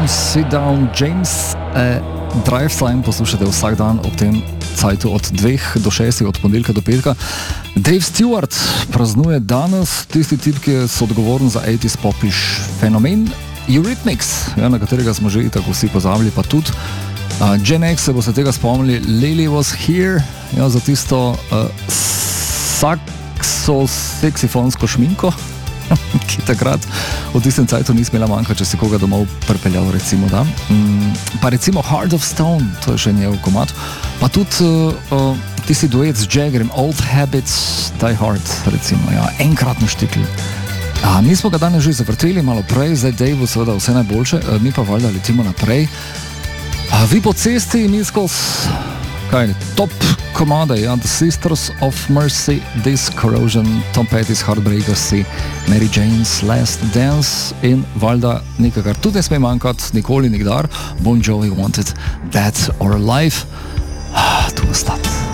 Sit Down, James. Drive Time poslušate vsak dan ob tem cajtu od 2 do 6, od ponedeljka do petka. Dave Stewart praznuje danes, tisti tip, ki so odgovoren za 80s popiš fenomen Eurythmics, na katerega smo že tako vsi pozabili, pa tudi Gen X se bo se tega spomnili. Lily Was Here, za tisto sakso-seksifonsko šminko, ki takrat v tistem cajtu ni smela manjka, če si koga domov pripeljal, recimo, da. Pa recimo Heart of Stone, to je še njegov komad, pa tudi tisti duet z Jaggerjem, Old Habits, Die Hard, recimo, enkratno štikli. Mi smo ga danes že zavrteli malo prej, zdaj Daveu seveda vse najboljše, mi pa valjda letimo naprej. Vi po cesti, mi skozi top komade, The Sisters of Mercy, This Corrosion, Tom Petty's Heartbreakers, Mary Jane's Last Dance in valjda nekaj, kar tudi ne sme manjkati, nikoli, nikdar, Bon Jovi Wanted Dead or Alive. Tu ostati.